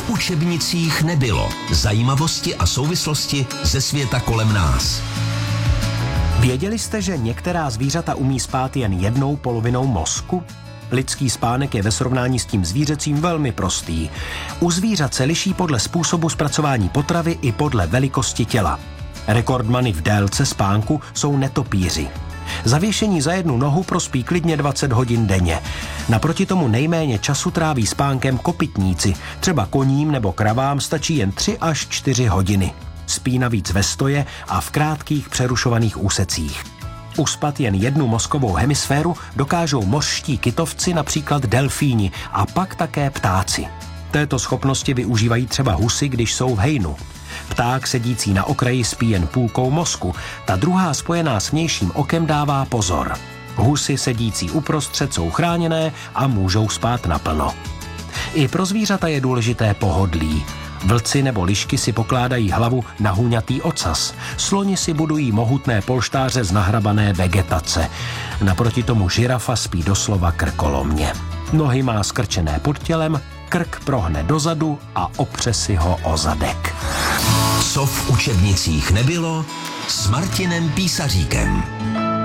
v učebnicích nebylo. Zajímavosti a souvislosti ze světa kolem nás. Věděli jste, že některá zvířata umí spát jen jednou polovinou mozku? Lidský spánek je ve srovnání s tím zvířecím velmi prostý. U zvířat se liší podle způsobu zpracování potravy i podle velikosti těla. Rekordmany v délce spánku jsou netopýři. Zavěšení za jednu nohu prospí klidně 20 hodin denně. Naproti tomu nejméně času tráví spánkem kopytníci. Třeba koním nebo kravám stačí jen 3 až 4 hodiny. Spí navíc ve stoje a v krátkých přerušovaných úsecích. Uspat jen jednu mozkovou hemisféru dokážou mořští kytovci, například delfíni, a pak také ptáci. Této schopnosti využívají třeba husy, když jsou v hejnu. Pták sedící na okraji spí jen půlkou mozku, ta druhá spojená s vnějším okem dává pozor. Husy sedící uprostřed jsou chráněné a můžou spát naplno. I pro zvířata je důležité pohodlí. Vlci nebo lišky si pokládají hlavu na hůňatý ocas. Sloni si budují mohutné polštáře z nahrabané vegetace. Naproti tomu žirafa spí doslova krkolomně. Nohy má skrčené pod tělem, krk prohne dozadu a opře si ho o zadek. Co v učebnicích nebylo s Martinem Písaříkem.